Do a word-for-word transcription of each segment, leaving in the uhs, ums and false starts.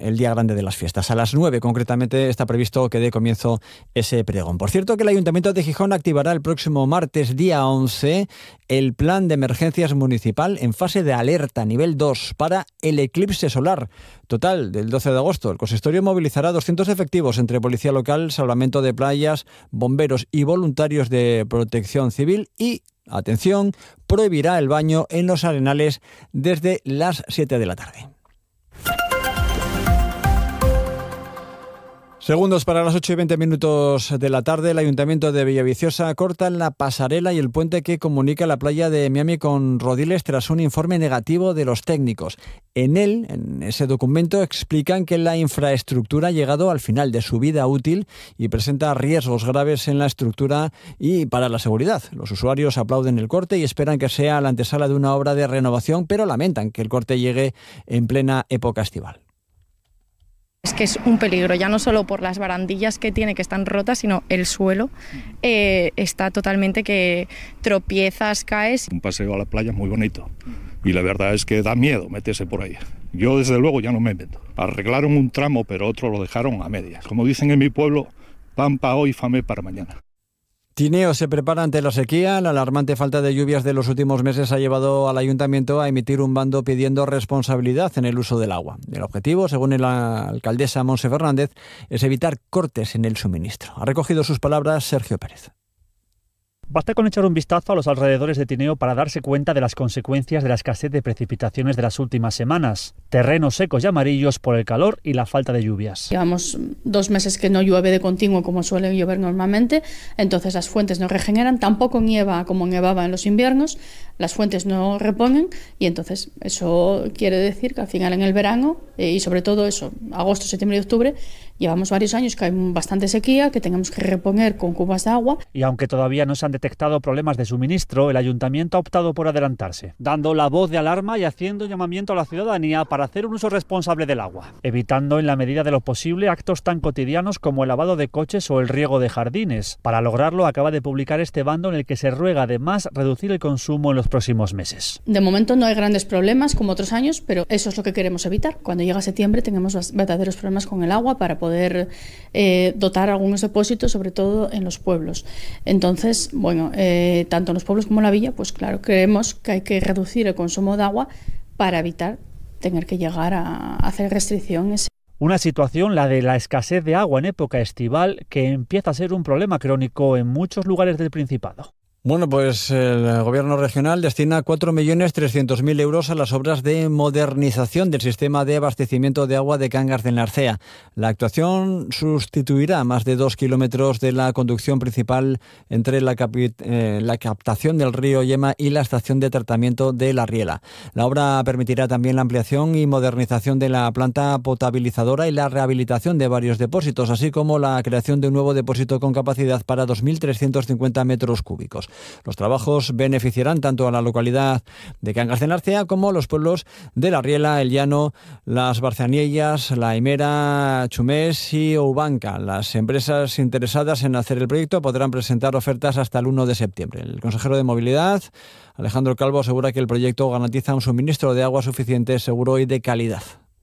el día grande de las fiestas. A las nueve concretamente está previsto que dé comienzo ese pregón. Por cierto, que el Ayuntamiento de Gijón activará el próximo martes, día once, el plan de emergencias municipal en fase de alerta nivel dos para el eclipse solar total del doce de agosto. El consistorio movilizará doscientos efectivos entre policía local, salvamento de playas, bomberos y voluntarios de protección civil y, atención, prohibirá el baño en los arenales desde las siete de la tarde. Segundos para las ocho y veinte minutos de la tarde, el Ayuntamiento de Villaviciosa corta la pasarela y el puente que comunica la playa de Miami con Rodiles tras un informe negativo de los técnicos. En él, en ese documento, explican que la infraestructura ha llegado al final de su vida útil y presenta riesgos graves en la estructura y para la seguridad. Los usuarios aplauden el corte y esperan que sea la antesala de una obra de renovación, pero lamentan que el corte llegue en plena época estival. Es que es un peligro, ya no solo por las barandillas que tiene, que están rotas, sino el suelo eh, está totalmente que tropiezas, caes. Un paseo a la playa es muy bonito y la verdad es que da miedo meterse por ahí. Yo desde luego ya no me meto. Arreglaron un tramo, pero otro lo dejaron a medias. Como dicen en mi pueblo, pan para hoy, fame para mañana. Tineo se prepara ante la sequía. La alarmante falta de lluvias de los últimos meses ha llevado al Ayuntamiento a emitir un bando pidiendo responsabilidad en el uso del agua. El objetivo, según la alcaldesa Monse Fernández, es evitar cortes en el suministro. Ha recogido sus palabras Sergio Pérez. Basta con echar un vistazo a los alrededores de Tineo para darse cuenta de las consecuencias de la escasez de precipitaciones de las últimas semanas. Terrenos secos y amarillos por el calor y la falta de lluvias. Llevamos dos meses que no llueve de continuo como suele llover normalmente, entonces las fuentes no regeneran, tampoco nieva como nevaba en los inviernos, las fuentes no reponen y entonces eso quiere decir que al final en el verano eh, y sobre todo eso, agosto, septiembre y octubre, llevamos varios años que hay bastante sequía, que tenemos que reponer con cubas de agua. Y aunque todavía no se han detectado problemas de suministro, el Ayuntamiento ha optado por adelantarse, dando la voz de alarma y haciendo llamamiento a la ciudadanía para hacer un uso responsable del agua, evitando en la medida de lo posible actos tan cotidianos como el lavado de coches o el riego de jardines. Para lograrlo, acaba de publicar este bando en el que se ruega además reducir el consumo en los próximos meses. De momento no hay grandes problemas como otros años, pero eso es lo que queremos evitar. Cuando llega septiembre tenemos verdaderos problemas con el agua para poder eh, dotar algunos depósitos, sobre todo en los pueblos. Entonces, bueno, eh, tanto en los pueblos como en la villa, pues claro, creemos que hay que reducir el consumo de agua para evitar tener que llegar a hacer restricciones. Una situación, la de la escasez de agua en época estival, que empieza a ser un problema crónico en muchos lugares del Principado. Bueno, pues el Gobierno regional destina cuatro millones trescientos mil euros a las obras de modernización del sistema de abastecimiento de agua de Cangas de Narcea. La actuación sustituirá más de dos kilómetros de la conducción principal entre la, capi- eh, la captación del río Yema y la estación de tratamiento de La Riela. La obra permitirá también la ampliación y modernización de la planta potabilizadora y la rehabilitación de varios depósitos, así como la creación de un nuevo depósito con capacidad para dos mil trescientos cincuenta metros cúbicos. Los trabajos beneficiarán tanto a la localidad de Cangas de Narcea como a los pueblos de La Riela, El Llano, Las Barcianiellas, La Himera, Chumés y Oubanca. Las empresas interesadas en hacer el proyecto podrán presentar ofertas hasta el uno de septiembre. El consejero de Movilidad, Alejandro Calvo, asegura que el proyecto garantiza un suministro de agua suficiente, seguro y de calidad.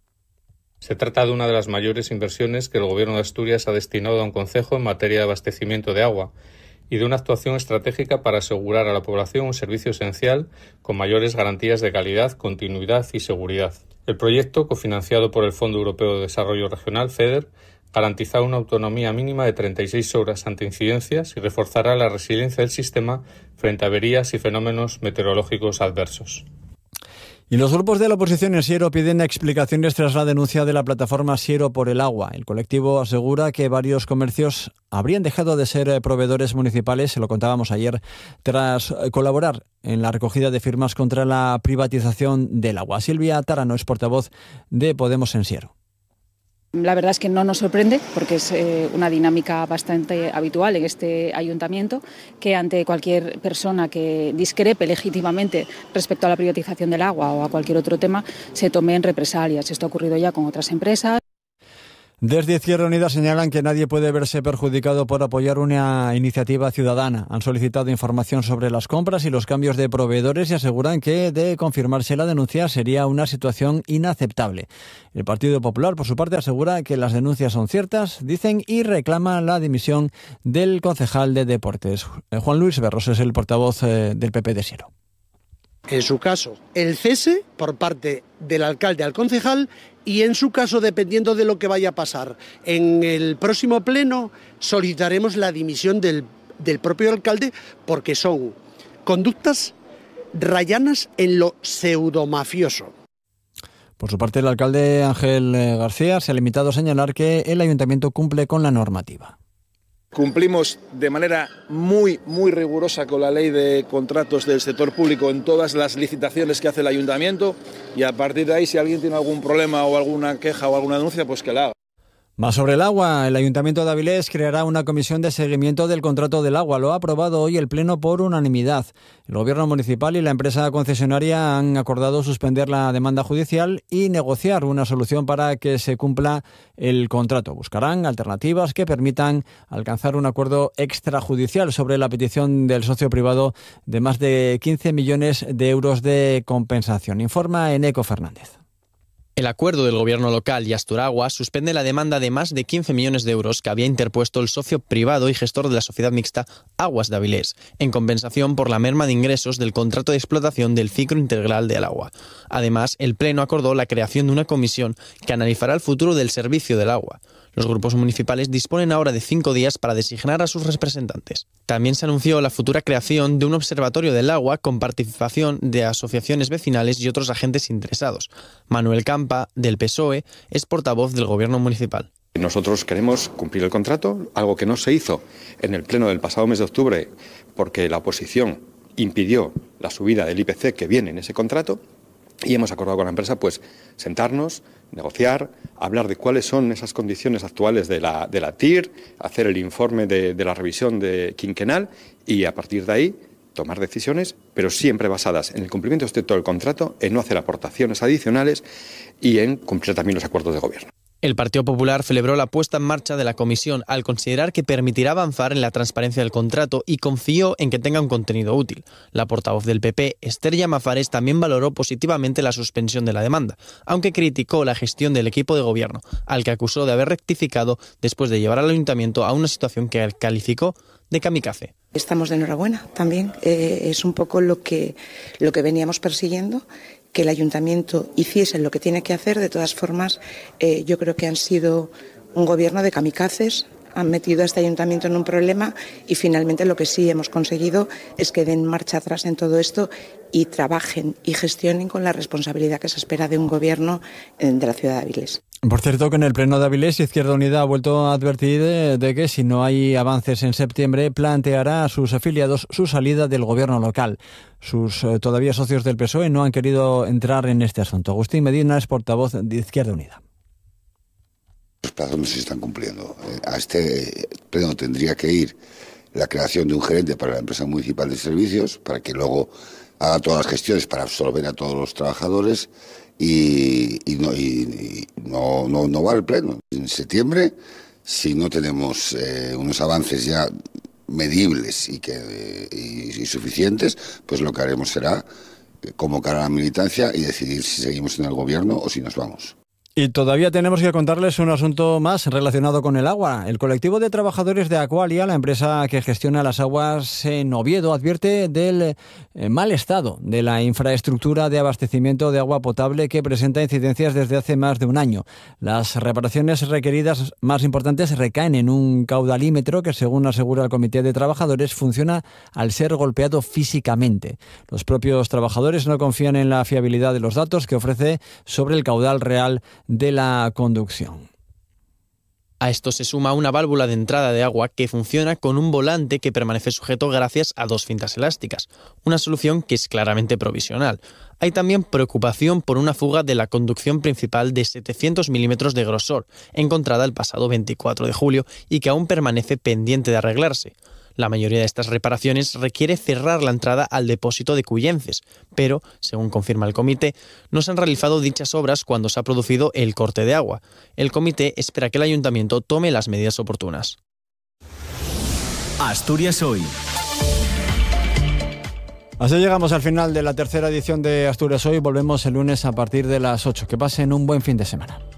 Se trata de una de las mayores inversiones que el Gobierno de Asturias ha destinado a un concejo en materia de abastecimiento de agua y de una actuación estratégica para asegurar a la población un servicio esencial con mayores garantías de calidad, continuidad y seguridad. El proyecto, cofinanciado por el Fondo Europeo de Desarrollo Regional, FEDER, garantizará una autonomía mínima de treinta y seis horas ante incidencias y reforzará la resiliencia del sistema frente a averías y fenómenos meteorológicos adversos. Y los grupos de la oposición en Siero piden explicaciones tras la denuncia de la plataforma Siero por el Agua. El colectivo asegura que varios comercios habrían dejado de ser proveedores municipales, se lo contábamos ayer, tras colaborar en la recogida de firmas contra la privatización del agua. Silvia Tarano es portavoz de Podemos en Siero. La verdad es que no nos sorprende porque es eh, una dinámica bastante habitual en este ayuntamiento que ante cualquier persona que discrepe legítimamente respecto a la privatización del agua o a cualquier otro tema se tome en represalias. Esto ha ocurrido ya con otras empresas. Desde Izquierda Unida señalan que nadie puede verse perjudicado por apoyar una iniciativa ciudadana. Han solicitado información sobre las compras y los cambios de proveedores y aseguran que, de confirmarse la denuncia, sería una situación inaceptable. El Partido Popular, por su parte, asegura que las denuncias son ciertas, dicen, y reclama la dimisión del concejal de Deportes. Juan Luis Berros es el portavoz del P P de Siero. En su caso, el cese por parte del alcalde al concejal y en su caso, dependiendo de lo que vaya a pasar en el próximo pleno, solicitaremos la dimisión del, del propio alcalde porque son conductas rayanas en lo pseudomafioso. Por su parte, el alcalde Ángel García se ha limitado a señalar que el ayuntamiento cumple con la normativa. Cumplimos de manera muy, muy rigurosa con la ley de contratos del sector público en todas las licitaciones que hace el ayuntamiento y a partir de ahí, si alguien tiene algún problema o alguna queja o alguna denuncia, pues que la haga. Más sobre el agua. El Ayuntamiento de Avilés creará una comisión de seguimiento del contrato del agua. Lo ha aprobado hoy el Pleno por unanimidad. El Gobierno municipal y la empresa concesionaria han acordado suspender la demanda judicial y negociar una solución para que se cumpla el contrato. Buscarán alternativas que permitan alcanzar un acuerdo extrajudicial sobre la petición del socio privado de más de quince millones de euros de compensación. Informa Eneco Fernández. El acuerdo del gobierno local y Asturagua suspende la demanda de más de quince millones de euros que había interpuesto el socio privado y gestor de la sociedad mixta Aguas de Avilés, en compensación por la merma de ingresos del contrato de explotación del ciclo integral del agua. Además, el Pleno acordó la creación de una comisión que analizará el futuro del servicio del agua. Los grupos municipales disponen ahora de cinco días para designar a sus representantes. También se anunció la futura creación de un observatorio del agua con participación de asociaciones vecinales y otros agentes interesados. Manuel Campa, del P S O E, es portavoz del Gobierno municipal. Nosotros queremos cumplir el contrato, algo que no se hizo en el pleno del pasado mes de octubre porque la oposición impidió la subida del I P C que viene en ese contrato. Y hemos acordado con la empresa pues sentarnos, negociar, hablar de cuáles son esas condiciones actuales de la, de la T I R, hacer el informe de, de la revisión de quinquenal y a partir de ahí tomar decisiones, pero siempre basadas en el cumplimiento estricto del contrato, en no hacer aportaciones adicionales y en cumplir también los acuerdos de gobierno. El Partido Popular celebró la puesta en marcha de la comisión al considerar que permitirá avanzar en la transparencia del contrato y confió en que tenga un contenido útil. La portavoz del P P, Esther Llamazares, también valoró positivamente la suspensión de la demanda, aunque criticó la gestión del equipo de gobierno, al que acusó de haber rectificado después de llevar al ayuntamiento a una situación que calificó de kamikaze. Estamos de enhorabuena también, eh, es un poco lo que, lo que veníamos persiguiendo, que el ayuntamiento hiciese lo que tiene que hacer. De todas formas, eh, yo creo que han sido un gobierno de kamikazes, han metido a este ayuntamiento en un problema y finalmente lo que sí hemos conseguido es que den marcha atrás en todo esto y trabajen y gestionen con la responsabilidad que se espera de un gobierno eh, de la ciudad de Avilés. Por cierto, que en el Pleno de Avilés, Izquierda Unida ha vuelto a advertir de, de que si no hay avances en septiembre, planteará a sus afiliados su salida del gobierno local. Sus eh, todavía socios del P S O E no han querido entrar en este asunto. Agustín Medina es portavoz de Izquierda Unida. Los plazos no se están cumpliendo. A este pleno tendría que ir la creación de un gerente para la empresa municipal de servicios, para que luego haga todas las gestiones para absorber a todos los trabajadores. Y, y, no, y, y no, no, no va al pleno. En septiembre, si no tenemos eh, unos avances ya medibles y, que, y, y suficientes, pues lo que haremos será convocar a la militancia y decidir si seguimos en el gobierno o si nos vamos. Y todavía tenemos que contarles un asunto más relacionado con el agua. El colectivo de trabajadores de Aqualia, la empresa que gestiona las aguas en Oviedo, advierte del mal estado de la infraestructura de abastecimiento de agua potable que presenta incidencias desde hace más de un año. Las reparaciones requeridas más importantes recaen en un caudalímetro que, según asegura el Comité de Trabajadores, funciona al ser golpeado físicamente. Los propios trabajadores no confían en la fiabilidad de los datos que ofrece sobre el caudal real de la conducción. A esto se suma una válvula de entrada de agua que funciona con un volante que permanece sujeto gracias a dos cintas elásticas, una solución que es claramente provisional. Hay también preocupación por una fuga de la conducción principal de setecientos milímetros de grosor, encontrada el pasado veinticuatro de julio y que aún permanece pendiente de arreglarse. La mayoría de estas reparaciones requiere cerrar la entrada al depósito de Cuyences, pero, según confirma el comité, no se han realizado dichas obras cuando se ha producido el corte de agua. El comité espera que el ayuntamiento tome las medidas oportunas. Asturias Hoy. Así llegamos al final de la tercera edición de Asturias Hoy. Volvemos el lunes a partir de las ocho. Que pasen un buen fin de semana.